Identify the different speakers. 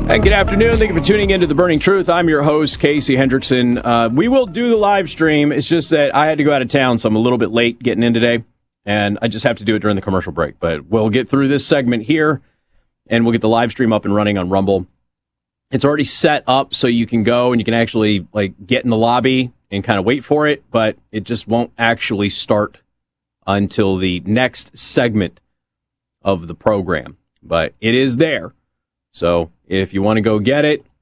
Speaker 1: And good afternoon. Thank you for tuning into The Burning Truth. I'm your host, Casey Hendrickson. We will do the live stream. It's just that I had to go out of town, so I'm a little bit late getting in today, and I just have to do it during the commercial break. But we'll get through this segment here, and we'll get the live stream up and running on Rumble. It's already set up so you can go and you can actually get in the lobby and kind of wait for it, but it just won't actually start until the next segment of the program. But it is there. So if you want to go get it,